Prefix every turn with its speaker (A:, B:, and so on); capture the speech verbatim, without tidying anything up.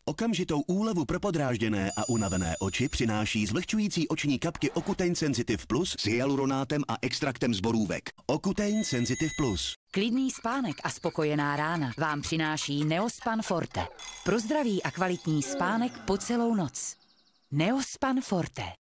A: Okamžitou úlevu pro podrážděné a unavené oči přináší zvlhčující oční kapky Ocutein Sensitive Plus s hyaluronátem a extraktem z borůvek. Ocutein Sensitive Plus.
B: Klidný spánek a spokojená rána vám přináší Neospan Forte. Pro zdravý a kvalitní spánek po celou noc. Neospan Forte.